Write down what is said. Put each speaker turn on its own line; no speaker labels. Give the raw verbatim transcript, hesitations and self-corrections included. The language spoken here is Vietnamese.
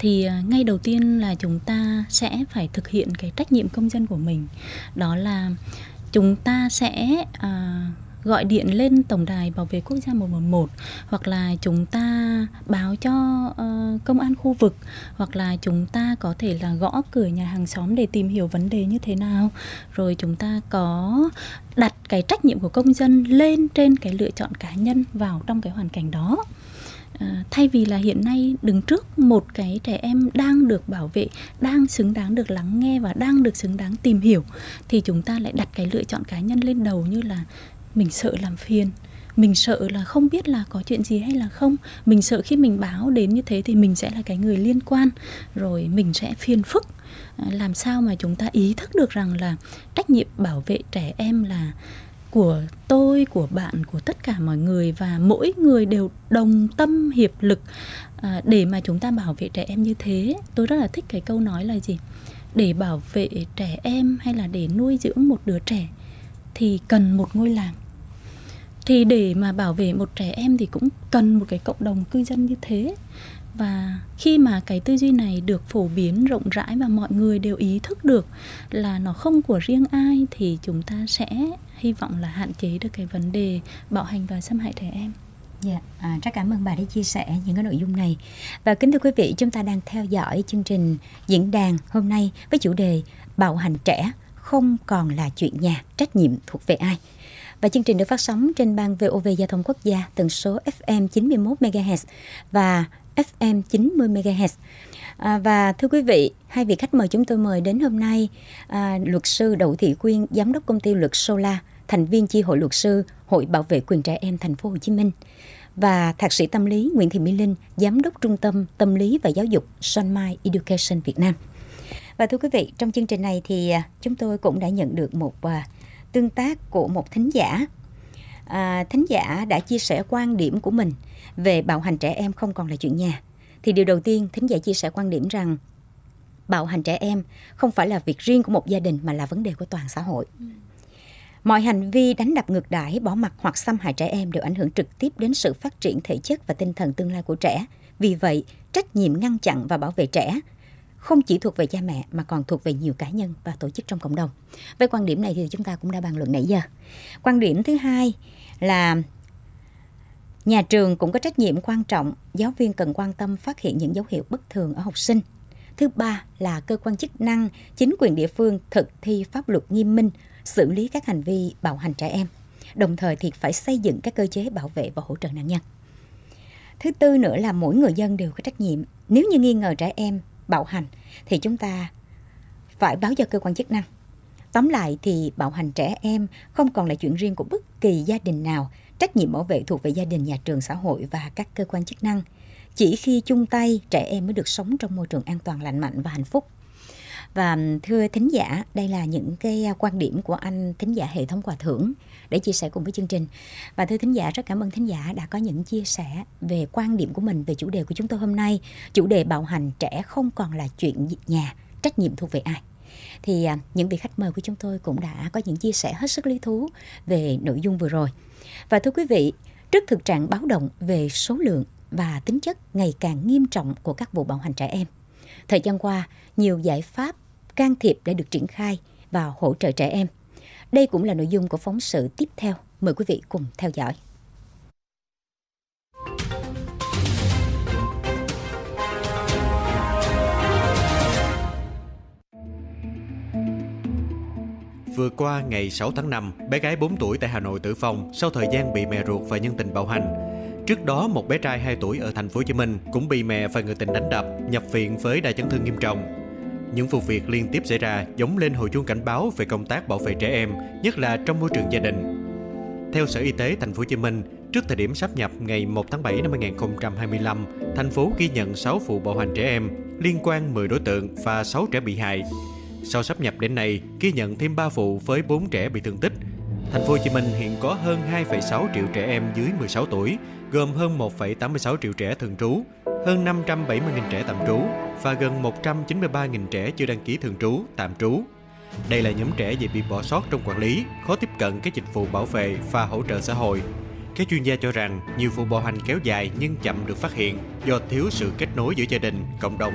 thì ngay đầu tiên là chúng ta sẽ phải thực hiện cái trách nhiệm công dân của mình. Đó là chúng ta sẽ à, gọi điện lên Tổng đài Bảo vệ Quốc gia một một một, hoặc là chúng ta báo cho uh, công an khu vực, hoặc là chúng ta có thể là gõ cửa nhà hàng xóm để tìm hiểu vấn đề như thế nào. Rồi chúng ta có đặt cái trách nhiệm của công dân lên trên cái lựa chọn cá nhân vào trong cái hoàn cảnh đó. À, thay vì là hiện nay đứng trước một cái trẻ em đang được bảo vệ, đang xứng đáng được lắng nghe và đang được xứng đáng tìm hiểu, thì chúng ta lại đặt cái lựa chọn cá nhân lên đầu, như là mình sợ làm phiền, mình sợ là không biết là có chuyện gì hay là không, mình sợ khi mình báo đến như thế thì mình sẽ là cái người liên quan, rồi mình sẽ phiền phức. À, làm sao mà chúng ta ý thức được rằng là trách nhiệm bảo vệ trẻ em là của tôi, của bạn, của tất cả mọi người, và mỗi người đều đồng tâm hiệp lực à, để mà chúng ta bảo vệ trẻ em như thế. Tôi rất là thích cái câu nói là gì? Để bảo vệ trẻ em hay là để nuôi dưỡng một đứa trẻ thì cần một ngôi làng. Thì để mà bảo vệ một trẻ em thì cũng cần một cái cộng đồng cư dân như thế. Và khi mà cái tư duy này được phổ biến rộng rãi và mọi người đều ý thức được là nó không của riêng ai, thì chúng ta sẽ hy vọng là hạn chế được cái vấn đề bạo hành và xâm hại trẻ em.
Dạ, yeah, à, rất cảm ơn bà đã chia sẻ những cái nội dung này. Và kính thưa quý vị, chúng ta đang theo dõi chương trình diễn đàn hôm nay với chủ đề bạo hành trẻ không còn là chuyện nhà, trách nhiệm thuộc về ai. Và chương trình được phát sóng trên ban vê o vê Giao thông Quốc gia, tần số ép em chín mươi mốt mê ga héc và ép em chín mươi mê ga héc. À, và thưa quý vị, hai vị khách mời chúng tôi mời đến hôm nay, à, luật sư Đậu Thị Quyên, giám đốc công ty luật Sola, thành viên chi hội luật sư Hội Bảo vệ quyền trẻ em thành phố Hồ Chí Minh, và thạc sĩ tâm lý Nguyễn Thị Mỹ Linh, giám đốc trung tâm tâm lý và giáo dục Son Mai Education Việt Nam. Và thưa quý vị, trong chương trình này thì chúng tôi cũng đã nhận được một uh, tương tác của một thính giả. À, thính giả đã chia sẻ quan điểm của mình về bạo hành trẻ em không còn là chuyện nhà. Thì điều đầu tiên, thính giả chia sẻ quan điểm rằng bạo hành trẻ em không phải là việc riêng của một gia đình mà là vấn đề của toàn xã hội. Ừ. Mọi hành vi đánh đập, ngược đãi, bỏ mặc hoặc xâm hại trẻ em đều ảnh hưởng trực tiếp đến sự phát triển thể chất và tinh thần tương lai của trẻ. Vì vậy, trách nhiệm ngăn chặn và bảo vệ trẻ không chỉ thuộc về cha mẹ mà còn thuộc về nhiều cá nhân và tổ chức trong cộng đồng. Với quan điểm này thì chúng ta cũng đã bàn luận nãy giờ. Quan điểm thứ hai là nhà trường cũng có trách nhiệm quan trọng, giáo viên cần quan tâm phát hiện những dấu hiệu bất thường ở học sinh. Thứ ba là cơ quan chức năng, chính quyền địa phương thực thi pháp luật nghiêm minh, xử lý các hành vi bạo hành trẻ em. Đồng thời thì phải xây dựng các cơ chế bảo vệ và hỗ trợ nạn nhân. Thứ tư nữa là mỗi người dân đều có trách nhiệm. Nếu như nghi ngờ trẻ em bạo hành thì chúng ta phải báo cho cơ quan chức năng. Tóm lại thì bạo hành trẻ em không còn là chuyện riêng của bất kỳ gia đình nào. Trách nhiệm bảo vệ thuộc về gia đình, nhà trường, xã hội và các cơ quan chức năng. Chỉ khi chung tay, trẻ em mới được sống trong môi trường an toàn, lành mạnh và hạnh phúc. Và thưa thính giả, đây là những cái quan điểm của anh thính giả hệ thống quà thưởng để chia sẻ cùng với chương trình. Và thưa thính giả, rất cảm ơn thính giả đã có những chia sẻ về quan điểm của mình về chủ đề của chúng tôi hôm nay. Chủ đề bạo hành trẻ không còn là chuyện nhà, trách nhiệm thuộc về ai. Thì những vị khách mời của chúng tôi cũng đã có những chia sẻ hết sức lý thú về nội dung vừa rồi. Và thưa quý vị, trước thực trạng báo động về số lượng và tính chất ngày càng nghiêm trọng của các vụ bạo hành trẻ em, thời gian qua, nhiều giải pháp can thiệp đã được triển khai và hỗ trợ trẻ em. Đây cũng là nội dung của phóng sự tiếp theo. Mời quý vị cùng theo dõi.
Vừa qua, ngày sáu tháng năm, bé gái bốn tuổi tại Hà Nội tử vong sau thời gian bị mẹ ruột và nhân tình bạo hành. Trước đó, một bé trai hai tuổi ở thành phố Hồ Chí Minh cũng bị mẹ và người tình đánh đập, nhập viện với đa chấn thương nghiêm trọng. Những vụ việc liên tiếp xảy ra giống lên hồi chuông cảnh báo về công tác bảo vệ trẻ em, nhất là trong môi trường gia đình. Theo Sở Y tế thành phố Hồ Chí Minh, trước thời điểm sáp nhập ngày một tháng bảy năm hai nghìn không trăm hai mươi lăm, thành phố ghi nhận sáu vụ bạo hành trẻ em, liên quan mười đối tượng và sáu trẻ bị hại. Sau sáp nhập đến nay, ghi nhận thêm ba vụ với bốn trẻ bị thương tích. Thành phố Hồ Chí Minh hiện có hơn hai phẩy sáu triệu trẻ em dưới mười sáu tuổi, gồm hơn một phẩy tám mươi sáu triệu trẻ thường trú, hơn năm trăm bảy mươi nghìn trẻ tạm trú và gần một trăm chín mươi ba nghìn trẻ chưa đăng ký thường trú, tạm trú. Đây là nhóm trẻ dễ bị bỏ sót trong quản lý, khó tiếp cận các dịch vụ bảo vệ và hỗ trợ xã hội. Các chuyên gia cho rằng nhiều vụ bạo hành kéo dài nhưng chậm được phát hiện do thiếu sự kết nối giữa gia đình, cộng đồng